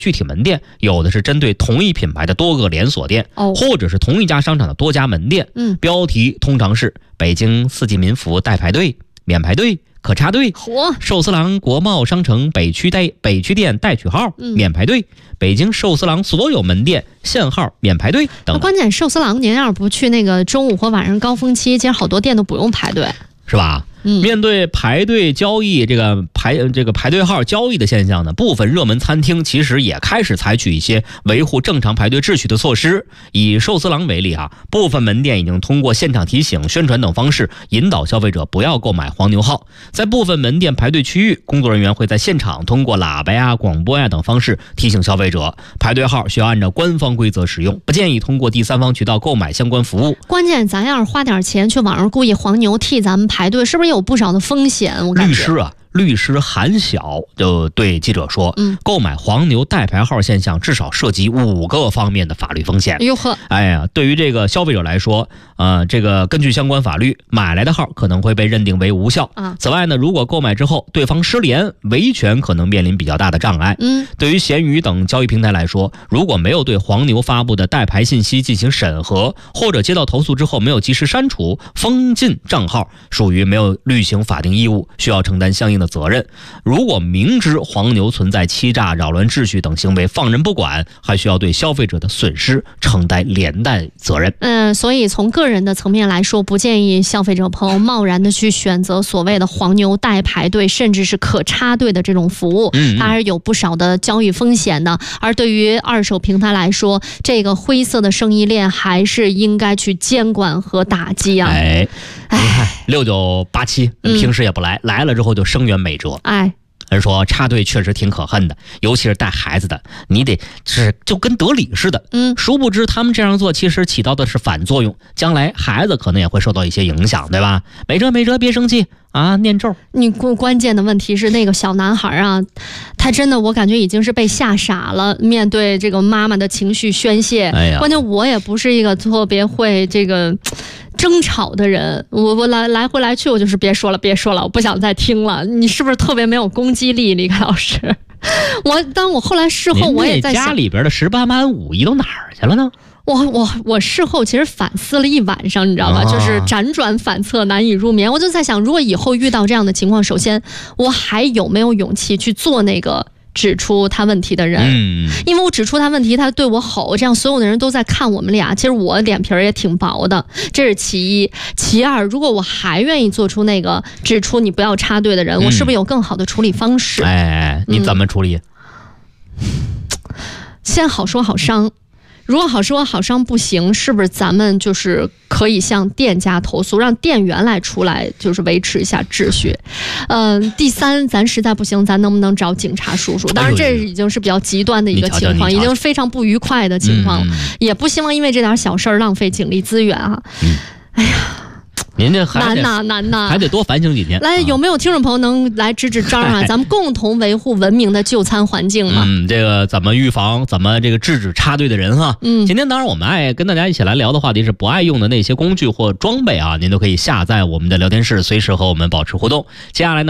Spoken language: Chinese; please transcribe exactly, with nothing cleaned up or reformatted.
具体门店，有的是针对同一品牌的多个连锁店， 哦， 或者是同一家商场的多家门店。 嗯， 标题通常是北京四季民福代排队、免排队、可插队， 嚯， 寿司郎国贸商城北区代北区店代取号、 嗯、 免排队，北京寿司郎所有门店限号免排队等等。 关键寿司郎您要是不去那个中午或晚上高峰期，其实好多店都不用排队， 是吧？ 嗯， 面对排队交易这个排这个排队号交易的现象呢，部分热门餐厅其实也开始采取一些维护正常排队秩序的措施。以寿司郎为例啊，部分门店已经通过现场提醒、宣传等方式引导消费者不要购买黄牛号。在部分门店排队区域，工作人员会在现场通过喇叭呀、广播呀等方式提醒消费者，排队号需要按照官方规则使用，不建议通过第三方渠道购买相关服务。 关键咱要是花点钱去网上故意黄牛替咱们排队，是不是有不少的风险？我感觉律师啊，律师韩晓就对记者说， 嗯， 购买黄牛代排号现象至少涉及五个方面的法律风险。 哎呦呵， 哎呀，对于这个消费者来说，呃，这个根据相关法律，买来的号可能会被认定为无效。 啊， 此外呢，如果购买之后对方失联，维权可能面临比较大的障碍。 嗯， 对于闲鱼等交易平台来说，如果没有对黄牛发布的代排信息进行审核，或者接到投诉之后没有及时删除、封禁账号，属于没有履行法定义务，需要承担相应的责任。如果明知黄牛存在欺诈、扰乱秩序等行为，放任不管，还需要对消费者的损失承担连带责任。 嗯，所以从个人的层面来说，不建议消费者朋友贸然的去选择所谓的黄牛代排队，甚至是可插队的这种服务， 嗯嗯它还是有不少的交易风险的。而对于二手平台来说，这个灰色的生意链还是应该去监管和打击啊。 哎，你看六九八七平时也不来、 嗯， 来了之后就声援美折。 哎。 人说插队确实挺可恨的，尤其是带孩子的，你得是就跟得理似的。 嗯， 殊不知他们这样做其实起到的是反作用，将来孩子可能也会受到一些影响，对吧？没辙没辙，别生气啊，念咒。 你关关键的问题是那个小男孩啊，他真的我感觉已经是被吓傻了，面对这个妈妈的情绪宣泄。 哎呀， 关键我也不是一个特别会这个争吵的人，我我来来回来去我就是别说了别说了，我不想再听了。你是不是特别没有攻击力，李凯老师？我当我后来事后我也在想， 家里边的十八般武艺都哪儿去了呢？ 我我我事后其实反思了一晚上，你知道吧、啊？就是辗转反侧，难以入眠。我就在想，如果以后遇到这样的情况，首先我还有没有勇气去做那个指出他问题的人？ 嗯， 因为我指出他问题，他对我吼，这样所有的人都在看我们俩。其实我脸皮也挺薄的，这是其一。其二，如果我还愿意做出那个指出你不要插队的人，嗯、我是不是有更好的处理方式？ 哎，你怎么处理？ 嗯、先好说好商。如果好说好商不行，是不是咱们就是可以向店家投诉，让店员来出来，就是维持一下秩序？嗯、呃，第三，咱实在不行，咱能不能找警察叔叔？当然，这已经是比较极端的一个情况，已经非常不愉快的情况了，嗯、也不希望因为这点小事儿浪费警力资源啊。嗯、哎呀。 您这还难呐难呐， 还得多反省几天。 来，有没有听众朋友能来支支招啊？咱们共同维护文明的就餐环境嘛。 嗯，这个怎么预防，怎么这个制止插队的人哈？ 嗯， 今天当然我们爱跟大家一起来聊的话题是不爱用的那些工具或装备啊，您都可以下载我们的聊天室，随时和我们保持互动。接下来呢？